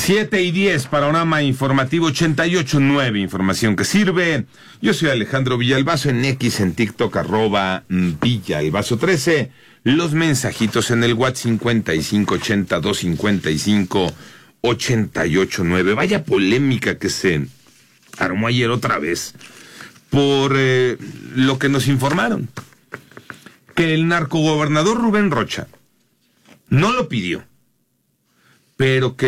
7:10, panorama informativo 88.9, información que sirve. Yo soy Alejandro Villalbazo, en X, en TikTok, @Villalbazo13. Los mensajitos en el WhatsApp 55825588.9. Vaya polémica que se armó ayer otra vez por lo que nos informaron. Que el narcogobernador Rubén Rocha no lo pidió, pero que